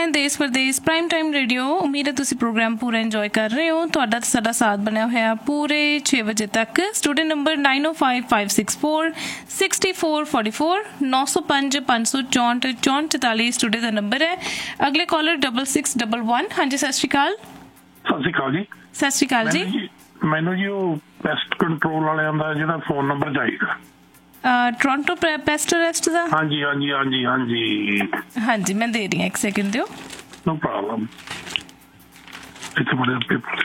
है देश परदेश प्राइम टाइम रेडियो। उम्मीद है तुसी प्रोग्राम पूरा इंजॉय कर रहे हो। तुहाडा ते साडा साथ बनया होया पूरे 6 बजे तक। स्टूडियो नंबर 9055646444 905 564 6444 स्टूडियो का नंबर है। अगले कॉलर 6611। हाँ जी, सत श्री अकाल। सत श्री अकाल जी। सत श्री अकाल जी। मैनू जी पेस्ट कंट्रोल वालियां दा जिहड़ा फोन नंबर चाहिए टोरंटो पेस्ट रेस्ट दा। हाँ जी हाँ जी हाँ जी हाँ जी हाँ जी, मैं दे रही हूँ, एक सेकंड दियो। No problem. इतने बड़े पेपर।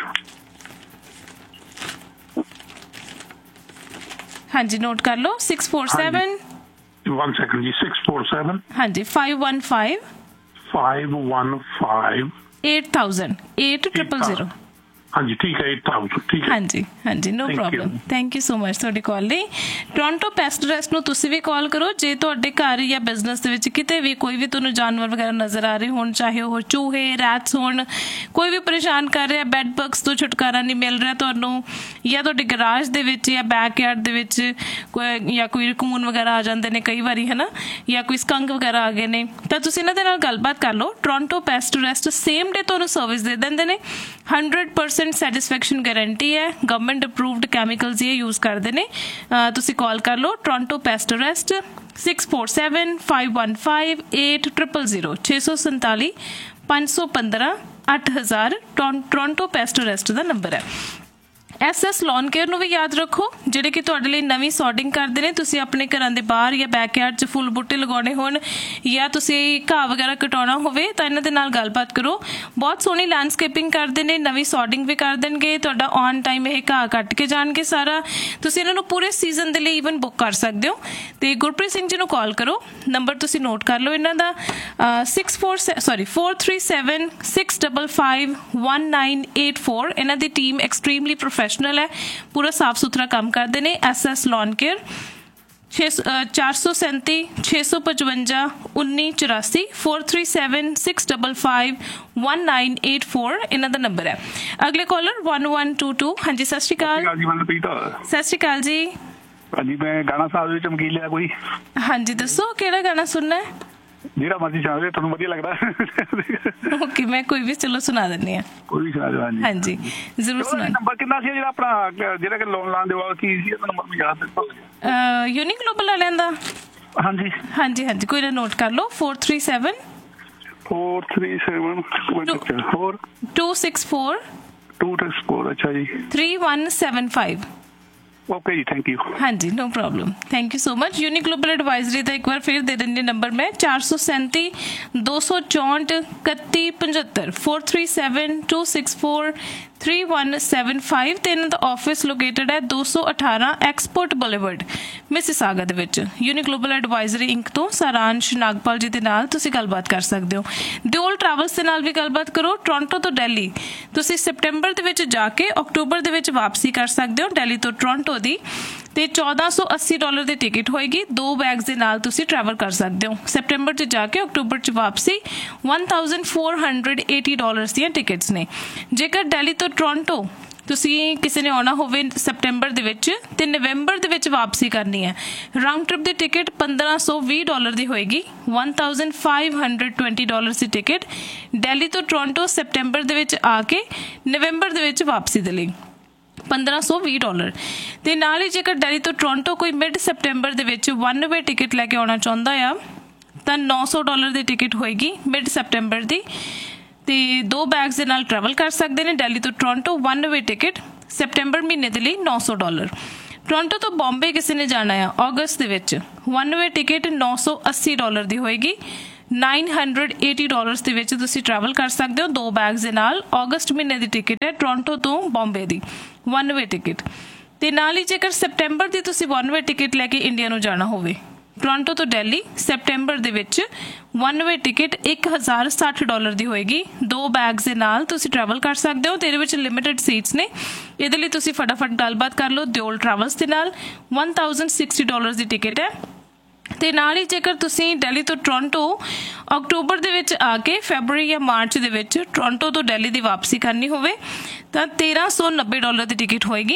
हाँ जी, नोट कर लो। 647। 1 सेकंड जी। 647। हाँ जी, 515 515 8000 8000। हाँ जी, ठीक है। 8000 ठीक है। हाँ जी हाँ जी, no problem. Thank you so much ਤੁਹਾਡੀ ਕਾਲ ਲਈ। ਟੋਰਾਂਟੋ ਪੈਸਟ ਰੈਸਟ ਨੂੰ ਤੁਸੀਂ ਵੀ ਕਾਲ ਕਰੋ ਜੇ ਤੁਹਾਡੇ ਘਰ ਜਾਂ ਬਿਜ਼ਨਸ ਦੇ ਵਿੱਚ ਕਿਤੇ ਵੀ ਕੋਈ ਵੀ ਤੁਹਾਨੂੰ ਜਾਨਵਰ ਵਗੈਰਾ ਨਜ਼ਰ ਆ ਰਹੇ ਹੋਣ, ਚਾਹੇ ਉਹ ਚੂਹੇ ਰੈਟਸ ਹੋਣ, ਕੋਈ ਵੀ ਪਰੇਸ਼ਾਨ ਕਰ ਰਿਹਾ, ਬੈਡ ਬਗਸ ਤੋਂ ਛੁਟਕਾਰਾ ਨਹੀਂ ਮਿਲ ਰਿਹਾ ਤੁਹਾਨੂੰ, ਜਾਂ ਤੁਹਾਡੇ ਗਰਾਜ ਦੇ ਵਿੱਚ ਜਾਂ ਬੈਕਯਾਰਡ ਦੇ ਵਿੱਚ ਕੋਈ ਰਕੂਨ ਵਗੈਰਾ ਆ ਜਾਂਦੇ ਨੇ ਕਈ ਵਾਰੀ, ਹੈ ਨਾ, ਜਾਂ ਕੋਈ ਸਕੰਕ ਵਗੈਰਾ ਆ ਗਏ ਨੇ, ਤਾਂ ਤੁਸੀਂ ਇਹਨਾਂ ਦੇ ਨਾਲ ਗੱਲਬਾਤ ਕਰ ਲਓ। Toronto pest rest same day ਤੁਹਾਨੂੰ ਸਰਵਿਸ ਦੇ ਦਿੰਦੇ ਨੇ। 100% ਸੈਟਿਸਫੈਕਸ਼ਨ ਗਾਰੰਟੀ ਹੈ। ਗਵਰਨਮੈਂਟ ਅਪਰੂਵਡ ਕੈਮੀਕਲਸ ਇਹ ਯੂਜ਼ ਕਰਦੇ ਨੇ। ਤੁਸੀਂ ਕਾਲ ਕਰ ਲਓ Toronto pest rest 647 515 8000 647 515 8000 Toronto pest rest ਦਾ ਨੰਬਰ ਹੈ। SS लॉन केयर ਨੂੰ ਵੀ ਯਾਦ ਰੱਖੋ, ਜਿਹੜੇ ਕਿ ਤੁਹਾਡੇ ਲਈ ਨਵੀਂ ਸੌਰਟਿੰਗ ਕਰਦੇ ਨੇ। ਤੁਸੀਂ ਆਪਣੇ ਘਰਾਂ ਦੇ ਬਾਹਰ ਜਾਂ ਬੈਕਯਾਰਡ 'ਚ ਫੁੱਲ ਬੂਟੇ ਲਗਾਉਣੇ ਹੋਣ ਜਾਂ ਤੁਸੀਂ ਘਾਹ ਵਗੈਰਾ ਕਟਾਉਣਾ ਹੋਵੇ ਤਾਂ ਇਹਨਾਂ ਦੇ ਨਾਲ ਗੱਲਬਾਤ ਕਰੋ। ਬਹੁਤ ਸੋਹਣੀ ਲੈਂਡਸਕੇਪਿੰਗ ਕਰਦੇ ਨੇ, ਨਵੀਂ ਸੌਰਟਿੰਗ ਵੀ ਕਰ ਦੇਣਗੇ। ਤੁਹਾਡਾ ਔਨ ਟਾਈਮ ਇਹ ਘਾਹ ਕੱਟ ਕੇ ਜਾਣਗੇ ਸਾਰਾ। ਤੁਸੀਂ ਇਹਨਾਂ ਨੂੰ ਪੂਰੇ ਸੀਜ਼ਨ ਦੇ ਲਈ ਈਵਨ ਬੁੱਕ ਕਰ ਸਕਦੇ ਹੋ। ਤੇ ਗੁਰਪ੍ਰੀਤ ਸਿੰਘ ਜੀ ਨੂੰ ਕਾਲ ਕਰੋ। ਨੰਬਰ ਤੁਸੀਂ ਨੋਟ ਕਰ ਲਓ ਇਹਨਾਂ ਦਾ 437 655 1984। ਇਹਨਾਂ ਦੀ ਟੀਮ ਐਕਸਟ੍ਰੀਮਲੀ प्रोफेशनल है, पूरा साफ सुथरा काम करते हैं। SS लॉन केयर 437 655 1984 437 655 1984 इन्हां दा नंबर है। अगले कॉलर 1122। हाँ जी, सत श्री अकाल। सत श्री अकाल जी। हाँ जी, मैं गाना साहब विच चमकीलिया कोई। हाँ जी, दसो किहड़ा गाना सुनना है? ਜਿਹੜਾ ਮਰਜ਼ੀ ਸੁਣਾ ਦੇ, ਤੁਹਾਨੂੰ ਵਧੀਆ ਲੱਗਦਾ। ਓਕੇ, ਮੈਂ ਕੋਈ ਵੀ ਚਲੋ ਸੁਣਾ ਦਿੰਦੀ ਹਾਂ। ਕੋਈ ਵੀ ਸੁਣਾ ਦਿਓ। ਹਾਂਜੀ ਜ਼ਰੂਰ ਸੁਣਾ। ਨੰਬਰ ਕਿੰਨਾ ਸੀ ਜਿਹੜਾ ਆਪਣਾ, ਜਿਹੜਾ ਕਿ ਲੋਨ ਲਾਉਣ ਦੇ ਬਾਅਦ ਕੀ ਸੀ ਨੰਬਰ? ਮੈਂ ਯਾਦ ਨਹੀਂ ਭੁੱਲ ਗਿਆ। ਯੂਨੀਕ ਗਲੋਬਲ ਵਾਲਿਆਂ ਦਾ। ਹਾਂਜੀ ਹਾਂਜੀ ਹਾਂਜੀ, ਕੋਈ ਨਾ, ਨੋਟ ਕਰ ਲਓ 437 264 264। ਅੱਛਾ ਜੀ। 3175। Okay ji, thank you. हाँ जी, no problem, thank you so much. Unique global advisory का एक बार फिर दे देंगे नंबर मैं 437 264 3175 437 264 3175। ਤੇ ਇਹਨਾਂ ਦਾ ਆਫਿਸ ਲੋਕੇਟਡ ਹੈ 218 ਐਕਸਪੋਰਟ ਬੁਲੇਵਰਡ ਮਿਸਿਸਾਗਾ ਦੇ ਵਿੱਚ। ਯੂਨੀਕ ਗਲੋਬਲ ਐਡਵਾਈਜ਼ਰੀ ਇੰਕ ਤੋਂ ਸਾਰਾਂਸ਼ ਨਾਗਪਾਲ ਜੀ ਦੇ ਨਾਲ ਤੁਸੀਂ ਗੱਲਬਾਤ ਕਰ ਸਕਦੇ ਹੋ। ਦਿਓਲ ਟਰੈਵਲਸ ਦੇ ਨਾਲ ਵੀ ਗੱਲਬਾਤ ਕਰੋ। ਟੋਰਾਂਟੋ ਤੋਂ ਦਿੱਲੀ ਤੁਸੀਂ ਸੈਪਟੈਂਬਰ ਦੇ ਵਿੱਚ ਜਾ ਕੇ ਅਕਤੂਬਰ ਦੇ ਵਿੱਚ ਵਾਪਸੀ ਕਰ ਸਕਦੇ ਹੋ ਦਿੱਲੀ ਤੋਂ ਟੋਰਾਂਟੋ ਦੀ। ਤੇ $1480 ਦੀ ਟਿਕਟ ਹੋਏਗੀ। 2 ਬੈਗਸ ਦੇ ਨਾਲ ਤੁਸੀਂ ਟਰੈਵਲ ਕਰ ਸਕਦੇ ਹੋ। ਸੈਪਟੈਂਬਰ 'ਚ ਜਾ ਕੇ ਅਕਤੂਬਰ 'ਚ ਵਾਪਸੀ $1480 ਦੀਆਂ ਟਿਕਟਸ ਨੇ। ਜੇਕਰ ਦਿੱਲੀ ਤੋਂ ਟੋਰਾਂਟੋ ਤੁਸੀਂ ਕਿਸੇ ਨੇ ਆਉਣਾ ਹੋਵੇ ਸੈਪਟੈਂਬਰ ਦੇ ਵਿੱਚ ਤੇ ਨਵੰਬਰ ਦੇ ਵਿੱਚ ਵਾਪਸੀ ਕਰਨੀ ਹੈ, ਰਾਊਂਡ ਟ੍ਰਿਪ ਦੀ ਟਿਕਟ $1520 ਦੀ ਹੋਏਗੀ। $1520 ਦੀ ਟਿਕਟ ਦਿੱਲੀ ਤੋਂ ਟੋਰਾਂਟੋ ਸੈਪਟੈਂਬਰ ਦੇ ਵਿੱਚ ਆ ਕੇ ਨਵੰਬਰ ਦੇ ਵਿੱਚ ਵਾਪਸੀ ਦੇ ਲਈ $1520। ਤੇ ਨਾਲ ਹੀ ਜੇਕਰ ਦਿੱਲੀ ਤੋਂ ਟੋਰਾਂਟੋ ਕੋਈ ਮਿਡ ਸੈਪਟੈਂਬਰ ਦੇ ਵਿੱਚ 1 ਵੇ ਟਿਕਟ ਲੈ ਕੇ ਆਉਣਾ ਚਾਹੁੰਦਾ ਆ ਤਾਂ $900 ਦੀ ਟਿਕਟ ਹੋਏਗੀ ਮਿਡ ਸੈਪਟੈਂਬਰ ਦੀ। ਤੇ 2 ਬੈਗਸ ਦੇ ਨਾਲ ਟਰੈਵਲ ਕਰ ਸਕਦੇ ਨੇ। ਦਿੱਲੀ ਤੋਂ ਟੋਰਾਂਟੋ 1 ਵੇ ਟਿਕਟ ਸੈਪਟੈਂਬਰ ਮਹੀਨੇ ਦੇ ਲਈ $900। ਟੋਰਾਂਟੋ ਤੋਂ ਬੰਬੇ ਕਿਸੇ ਨੇ ਜਾਣਾ ਆ ਅਗਸਤ ਦੇ ਵਿੱਚ 1 ਵੇ ਟਿਕਟ $980 ਦੀ ਹੋਏਗੀ। $980 ਦੇ ਵਿੱਚ ਤੁਸੀਂ ਟਰੈਵਲ ਕਰ ਸਕਦੇ ਹੋ 2 ਬੈਗਸ ਦੇ ਨਾਲ। ਅਗਸਤ ਮਹੀਨੇ ਦੀ ਟਿਕਟ ਹੈ ਟੋਰਾਂਟੋ ਤੋਂ ਬੰਬੇ ਦੀ 1 ਵੇ ਟਿਕਟ। ਤੇ ਨਾਲ ਹੀ ਜੇਕਰ ਸੈਪਟੈਂਬਰ ਦੀ ਤੁਸੀਂ 1 ਵੇ ਟਿਕਟ ਲੈ ਕੇ ਇੰਡੀਆ ਨੂੰ ਜਾਣਾ ਹੋਵੇ ਟੋਰਾਂਟੋ ਤੋਂ ਦਿੱਲੀ ਸੈਪਟੈਂਬਰ ਦੇ ਵਿੱਚ 1 ਵੇ ਟਿਕਟ $1060 ਦੀ ਹੋਏਗੀ। 2 ਬੈਗਸ ਦੇ ਨਾਲ ਤੁਸੀਂ ਟਰੈਵਲ ਕਰ ਸਕਦੇ ਹੋ ਤੇ ਇਹਦੇ ਵਿੱਚ ਲਿਮਿਟਡ ਸੀਟਸ ਨੇ। ਇਹਦੇ ਲਈ ਤੁਸੀਂ ਫਟਾਫਟ ਗੱਲਬਾਤ ਕਰ ਲਓ ਦਿਓਲ ਟਰੈਵਲਸ ਦੇ ਨਾਲ। $1060 ਦੀ ਟਿਕਟ ਹੈ। ਤੇ ਨਾਲ ਹੀ ਜੇਕਰ ਤੁਸੀਂ ਦਿੱਲੀ ਤੋਂ ਟੋਰਾਂਟੋ ਅਕਤੂਬਰ ਦੇ ਵਿੱਚ ਆ ਕੇ ਫੈਬਰਵਰੀ ਜਾਂ ਮਾਰਚ ਦੇ ਵਿੱਚ ਟੋਰਾਂਟੋ ਤੋਂ ਦਿੱਲੀ ਦੀ ਵਾਪਸੀ ਕਰਨੀ ਹੋਵੇ ਤਾਂ $1390 ਦੀ ਟਿਕਟ ਹੋਏਗੀ।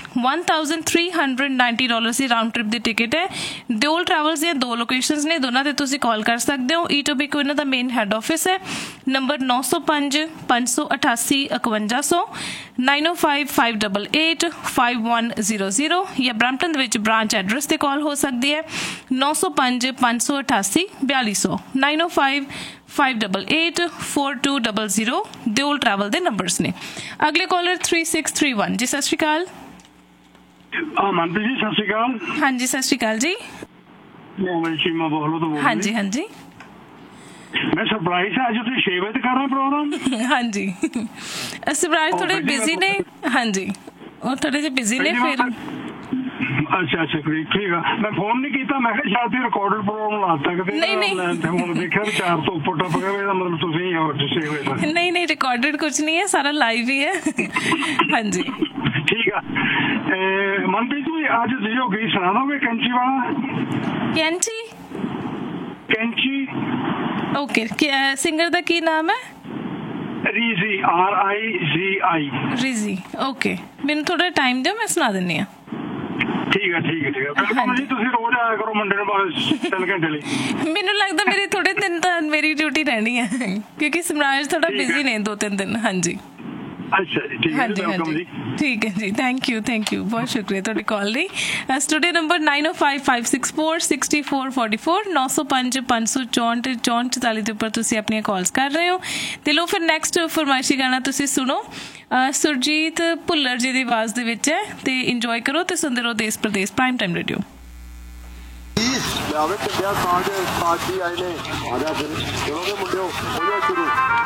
$1,390 ਦੀ ਰਾਊਂਡ ਟ੍ਰਿਪ ਦੀ ਟਿਕਟ ਹੈ। ਦਿਓਲ ਟਰੈਵਲਸ ਦੀਆਂ 2 ਲੋਕੇਸ਼ਨਸ ਨੇ, ਦੋਨਾਂ ਤੇ ਤੁਸੀਂ ਕਾਲ ਕਰ ਸਕਦੇ ਹੋ। ਈਟੋਬੀਕੋ ਇਹਨਾਂ ਦਾ ਮੇਨ ਹੈਡ ਆਫਿਸ ਹੈ। ਨੰਬਰ 905 588 5100, 905 588 5100, ਜਾਂ ਬਰੈਂਪਟਨ ਦੇ ਵਿੱਚ ਬ੍ਰਾਂਚ ਐਡਰੈਸ ਤੇ ਕਾਲ ਹੋ ਸਕਦੀ ਹੈ 905 588 4200, 905 588 4200 ਦਿਓਲ ਟਰੈਵਲ ਦੇ ਨੰਬਰਸ ਨੇ। ਅਗਲੇ ਕਾਲਰ 3631 ਜੀ, ਸਤਿ ਸ਼੍ਰੀ ਅਕਾਲ। ਮਨਪ੍ਰੀਤ ਜੀ ਸਤਿ ਸ਼੍ਰੀ ਅਕਾਲ। ਹਾਂਜੀ ਸਤਿ ਸ਼੍ਰੀ ਅਕਾਲ ਜੀ। ਮੈਂ ਚੀਮਾ ਬੋਲੋ ਤੋਂ ਹਾਂਜੀ ਹਾਂਜੀ, ਮੈਂ ਸਰਪ੍ਰਾਈਜ਼ ਅੱਜ ਤੁਸੀਂ 6 ਵਜੇ ਕਰ ਰਹੇ ਪ੍ਰੋਗਰਾਮ। ਹਾਂਜੀ ਸਰਪ੍ਰਾਈਜ਼ ਥੋੜੇ ਬਿਜ਼ੀ ਨੇ। ਹਾਂਜੀ ਉਹ ਥੋੜੇ ਜਿਹੇ ਬਿਜ਼ੀ ਨੇ ਫਿਰ। ਅੱਛਾ ਠੀਕ ਆ। ਮੈਂ ਫੋਨ ਨਹੀਂ ਕੀਤਾ, ਮੈਂ ਕਿਹਾ ਸ਼ਾਇਦ ਰਿਕਾਰਡਡ ਪ੍ਰੋਗਰਾਮ ਲਾਤਾ ਕਿਤੇ। ਨਹੀਂ ਹੁਣ ਦੇਖਿਆ ਵੀ 4 ਤੋਂ ਉੱਪਰ ਟੱਪ ਗਿਆ, ਇਹਦਾ ਮਤਲਬ ਤੁਸੀਂ ਹੋਰ 6 ਵਜੇ। ਨਹੀਂ ਰਿਕਾਰਡਡ ਕੁਝ ਨਹੀਂ ਹੈ, ਸਾਰਾ ਲਾਈਵ ਹੀ ਹੈ। ਹਾਂਜੀ ਠੀਕ ਆ। ਮਨਪ੍ਰੀਤ ਜੀ ਅੱਜ ਤੁਸੀਂ ਉਹ ਗੀਤ ਸੁਣਾ ਦੋਗੇ ਕੈਂਚੀ ਵਾਲਾ? ਕੈਂਚੀ ਓਕੇ, ਸਿੰਗਰ ਦਾ ਕੀ ਨਾਮ ਹੈ? ਰੀਜ਼ੀ, RIZI। ਰੀਜ਼ੀ, ਓਕੇ। ਮੈਨੂੰ ਥੋੜਾ ਟਾਈਮ ਦਿਓ, ਮੈਂ ਸੁਣਾ ਦਿੰਦੀ ਹਾਂ। ਠੀਕ ਆ ਬਿਲਕੁਲ ਜੀ। ਤੁਸੀਂ ਰੋਜ਼ ਆਇਆ ਕਰੋ ਮੰਡੇ ਨੂੰ ਬਸ 3 ਘੰਟੇ ਲਈ। ਮੈਨੂੰ ਲੱਗਦਾ ਮੇਰੇ ਥੋੜੇ ਦਿਨ ਤਾਂ ਮੇਰੀ ਡਿਊਟੀ ਰਹਿਣੀ ਹੈ, ਕਿਉਂਕਿ ਸਮਰਾਜ ਥੋੜਾ ਬਿਜ਼ੀ ਨੇ 2-3 ਦਿਨ। ਹਾਂਜੀ ਅੱਛਾ ਜੀ, ਠੀਕ ਹੈ ਜੀ, ਵੈਲਕਮ ਜੀ। ਠੀਕ ਹੈ ਜੀ, ਥੈਂਕ ਯੂ ਬਹੁਤ ਸ਼ੁਕਰੀਆ ਤੁਹਾਡੀ ਕਾਲ ਲਈ। ਸਟੂਡੀਓ ਨੰਬਰ 9055646444, 905 564 6444 ਦੇ ਉੱਪਰ ਤੁਸੀਂ ਆਪਣੀਆਂ ਕਾਲਸ ਕਰ ਰਹੇ ਹੋ। ਤੇ ਲੋ ਫਿਰ ਨੈਕਸਟ ਫਰਮਾਇਸ਼ੀ ਗਾਣਾ ਤੁਸੀਂ ਸੁਣੋ, ਸੁਰਜੀਤ ਭੁੱਲਰ ਜੀ ਦੀ ਆਵਾਜ਼ ਦੇ ਵਿੱਚ ਹੈ, ਤੇ ਇੰਜੋਏ ਕਰੋ ਤੇ ਸੁਣਦੇ ਰਹੋ ਦੇਸ਼ ਪ੍ਰਦੇਸ਼ ਪ੍ਰਾਈਮ ਟਾਈਮ ਰੇਡੀਓ। ਆਵੇ ਚੰਗਿਆ ਸਾਂਝ ਸਾਜੀ ਆਏ ਨੇ, ਆ ਜਾ ਫਿਰ ਚਲੋਗੇ ਮੁੰਡਿਓ, ਹੋ ਜਾ ਸ਼ੁਰੂ।